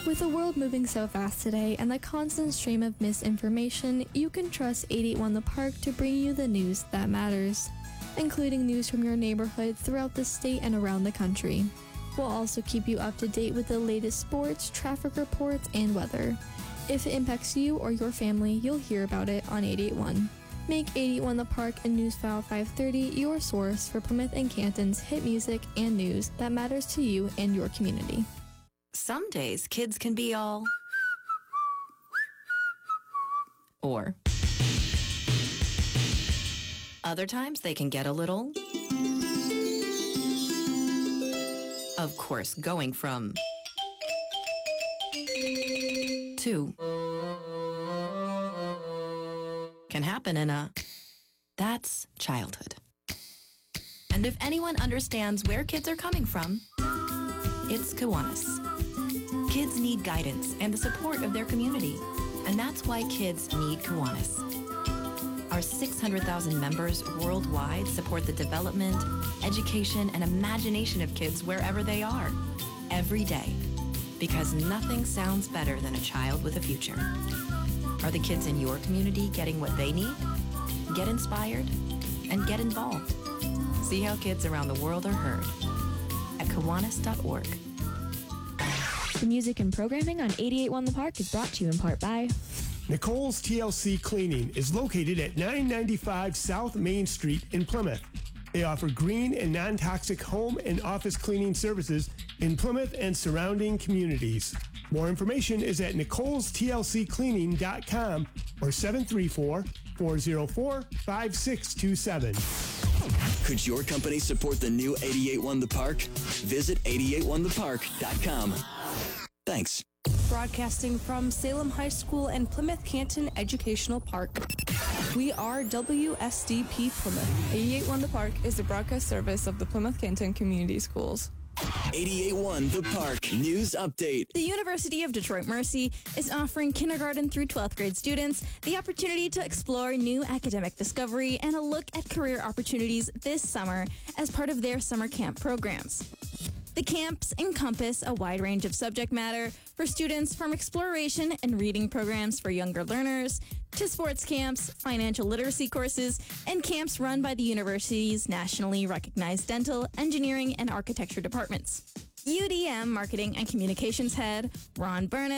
With the world moving so fast today and the constant stream of misinformation, you can trust 881 The Park to bring you the news that matters, including news from your neighborhood throughout the state and around the country. We'll also keep you up to date with the latest sports, traffic reports, and weather. If it impacts you or your family, you'll hear about it on 881. Make 881 The Park and Newsfile 530 your source for Plymouth and Canton's hit music and news that matters to you and your community. Some days kids can be all... or... Other times they can get a little... Of course, going from... to... can happen in a... That's childhood. And if anyone understands where kids are coming from, it's Kiwanis. Kids need guidance and the support of their community, and that's why kids need Kiwanis. Our 600,000 members worldwide support the development, education, and imagination of kids wherever they are, every day, because nothing sounds better than a child with a future. Are the kids in your community getting what they need? Get inspired and get involved. See how kids around the world are heard at Kiwanis.org. The music and programming on 88.1 The Park is brought to you in part by Nicole's TLC Cleaning is located at 995 South Main Street in Plymouth. They offer green and non-toxic home and office cleaning services in Plymouth and surrounding communities. More information is at nicolestlccleaning.com or 734-404-5627. Could your company support the new 88.1 The Park? Visit 881thepark.com. Thanks. Broadcasting from Salem High School and Plymouth Canton Educational Park. We are WSDP Plymouth. 88.1 The Park is the broadcast service of the Plymouth Canton Community Schools. 88.1 The Park News Update. The University of Detroit Mercy is offering kindergarten through 12th grade students the opportunity to explore new academic discovery and a look at career opportunities this summer as part of their summer camp programs. The camps encompass a wide range of subject matter for students, from exploration and reading programs for younger learners to sports camps, financial literacy courses, and camps run by the university's nationally recognized dental, engineering, and architecture departments. UDM Marketing and Communications Head Ron Burnett